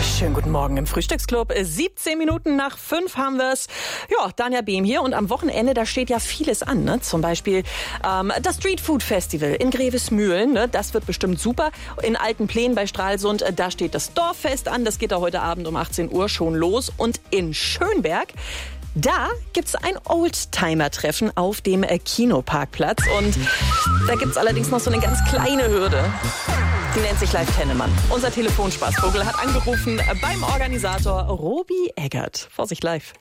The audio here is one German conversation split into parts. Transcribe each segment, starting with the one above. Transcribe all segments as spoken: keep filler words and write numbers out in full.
Schönen guten Morgen im Frühstücksclub. siebzehn Minuten nach fünf haben wir es. Ja, Danja Behm hier. Und am Wochenende, da steht ja vieles an. Ne? Zum Beispiel ähm, das Street Food Festival in Grevesmühlen. Ne? Das wird bestimmt super. In Altenplänen bei Stralsund, äh, da steht das Dorffest an. Das geht da heute Abend um achtzehn Uhr schon los. Und in Schönberg, da gibt's ein Oldtimer-Treffen auf dem äh, Kinoparkplatz. Und da gibt's allerdings noch so eine ganz kleine Hürde. Die nennt sich Live Tennemann. Unser Telefonspaßvogel hat angerufen beim Organisator Robi Eggert. Vorsicht live.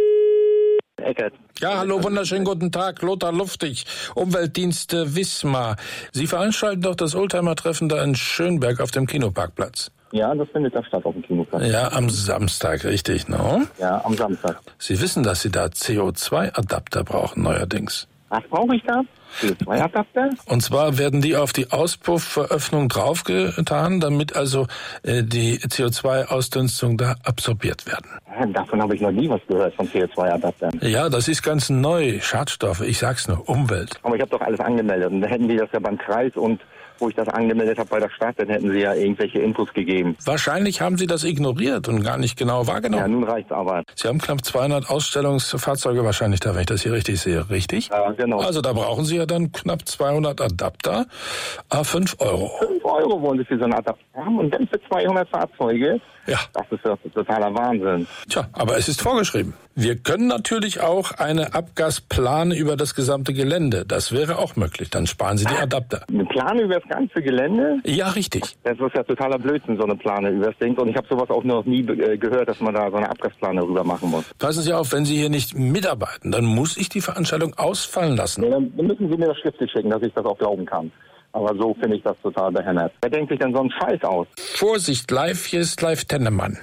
Eckert. Ja, hallo, wunderschönen guten Tag. Lothar Luftig, Umweltdienste Wismar. Sie veranstalten doch das Oldtimer-Treffen da in Schönberg auf dem Kinoparkplatz. Ja, das findet da statt auf dem Kinopark. Ja, am Samstag, richtig, ne? Ja, am Samstag. Sie wissen, dass Sie da C O zwei Adapter brauchen neuerdings. Was brauche ich da? C O zwei Adapter? Und zwar werden die auf die Auspuffveröffnung draufgetan, damit also äh, die C O zwei Ausdünstung da absorbiert werden. Ja, davon habe ich noch nie was gehört, von C O zwei Adaptern. Ja, das ist ganz neu. Schadstoffe, ich sag's nur, Umwelt. Aber ich habe doch alles angemeldet. Und dann hätten die das ja beim Kreis und wo ich das angemeldet habe bei der Stadt, dann hätten sie ja irgendwelche Infos gegeben. Wahrscheinlich haben Sie das ignoriert und gar nicht genau wahrgenommen. Ja, nun reicht's aber. Sie haben knapp zweihundert Ausstellungsfahrzeuge wahrscheinlich da, wenn ich das hier richtig sehe, richtig? Ja, genau. Also da brauchen Sie ja dann knapp zweihundert Adapter, à fünf Euro. fünf Euro wollen sie für so einen Adapter haben und dann für zweihundert Fahrzeuge? Ja. Das ist ja totaler Wahnsinn. Tja, aber es ist vorgeschrieben. Wir können natürlich auch eine Abgasplane über das gesamte Gelände. Das wäre auch möglich. Dann sparen Sie die Adapter. Eine Plane über das ganze Gelände? Ja, richtig. Das ist ja totaler Blödsinn, so eine Plane über das Ding. Und ich habe sowas auch noch nie äh, gehört, dass man da so eine Abgasplane rüber machen muss. Passen Sie auf, wenn Sie hier nicht mitarbeiten, dann muss ich die Veranstaltung ausfallen lassen. Ja, dann müssen Sie mir das schriftlich schicken, dass ich das auch glauben kann. Aber so finde ich das total behämmert. Wer denkt sich denn so einen Scheiß aus? Vorsicht, live, hier ist Live Tennemann.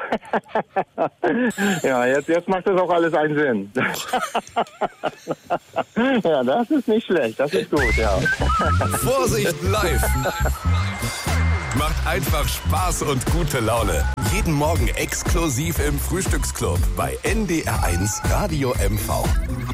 Ja, jetzt, jetzt macht das auch alles einen Sinn. Ja, das ist nicht schlecht, das ist gut, ja. Vorsicht live! Macht einfach Spaß und gute Laune. Jeden Morgen exklusiv im Frühstücksclub bei N D R eins Radio M V.